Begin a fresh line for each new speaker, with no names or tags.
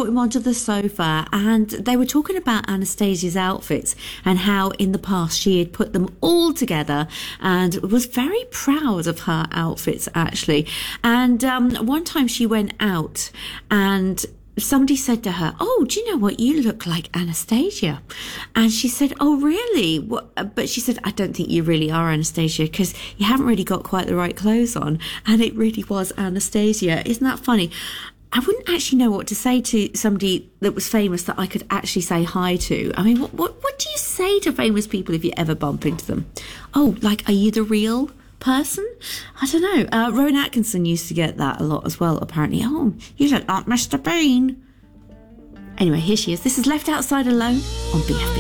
brought him onto the sofa, and they were talking about Anastasia's outfits and how in the past she had put them all together and was very proud of her outfits, actually. And one time she went out and somebody said to her, "Oh, do you know what? You look like Anastasia." And she said, "Oh, really?" But she said, "I don't think you really are Anastasia, because you haven't really got quite the right clothes on." And it really was Anastasia. Isn't that funny? I wouldn't actually know what to say to somebody that was famous that I could actually say hi to. I mean, what do you say to famous people if you ever bump into them? Oh, like, are you the real person? I don't know. Rowan Atkinson used to get that a lot as well, apparently. "Oh, you look like Mr. Bean." Anyway, here she is. This is Left Outside Alone on BFB.